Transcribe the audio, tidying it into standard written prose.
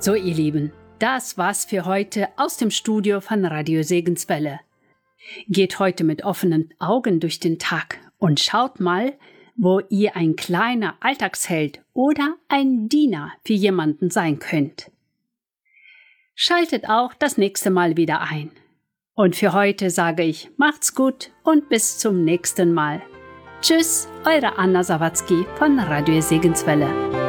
So, ihr Lieben, das war's für heute aus dem Studio von Radio Segenswelle. Geht heute mit offenen Augen durch den Tag und schaut mal, wo ihr ein kleiner Alltagsheld oder ein Diener für jemanden sein könnt. Schaltet auch das nächste Mal wieder ein. Und für heute sage ich, macht's gut und bis zum nächsten Mal. Tschüss, eure Anna Sawatzki von Radio Segenswelle.